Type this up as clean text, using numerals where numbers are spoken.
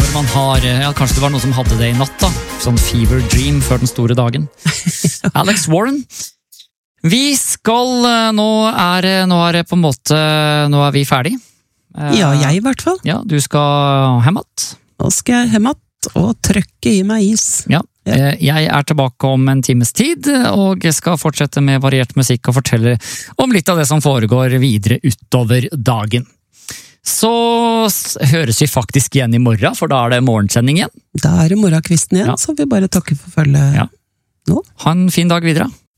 man har, ja, kanskje det var noen som hadde det i natt da, sånn fever dream før den store dagen. Alex Warren. Vi skal, nå er på en måte, nå er vi ferdig. Ja, jeg i hvert fall. Ja, du skal hjem att. Nå skal jeg hjem att og trykke i meg is. Ja, jeg er tilbake om en times tid, og skal fortsette med variert musikk og fortelle om litt av det som foregår videre utover dagen. Så høres vi faktisk igjen i morgen, for da er det morgensending igjen. Da er det morgenkvisten igjen, Ja. så vi bare takker for følget nå. Ha en fin dag videre.